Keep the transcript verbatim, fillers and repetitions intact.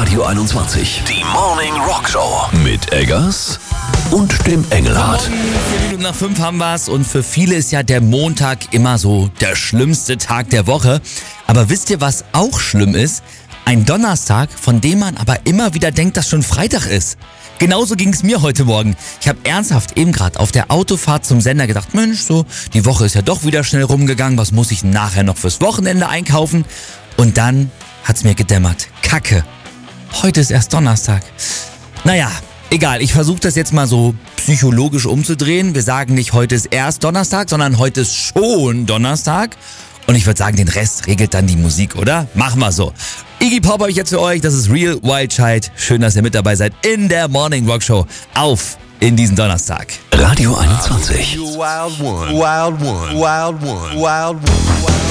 Radio einundzwanzig. Die Morning Rock Show mit Eggers und dem Engelhardt. Vier Minuten nach fünf haben wir's und für viele ist ja der Montag immer so der schlimmste Tag der Woche. Aber wisst ihr, was auch schlimm ist? Ein Donnerstag, von dem man aber immer wieder denkt, dass schon Freitag ist. Genauso ging es mir heute Morgen. Ich habe ernsthaft eben gerade auf der Autofahrt zum Sender gedacht, Mensch, so die Woche ist ja doch wieder schnell rumgegangen. Was muss ich denn nachher noch fürs Wochenende einkaufen? Und dann hat's mir gedämmert. Kacke. Heute ist erst Donnerstag. Naja, egal. Ich versuche das jetzt mal so psychologisch umzudrehen. Wir sagen nicht, heute ist erst Donnerstag, sondern heute ist schon Donnerstag. Und ich würde sagen, den Rest regelt dann die Musik, oder? Machen wir so. Iggy Pop habe ich jetzt für euch. Das ist Real Wild Child. Schön, dass ihr mit dabei seid in der Morning Rock Show. Auf in diesen Donnerstag. Radio einundzwanzig. You wild one, wild one, wild one, wild one.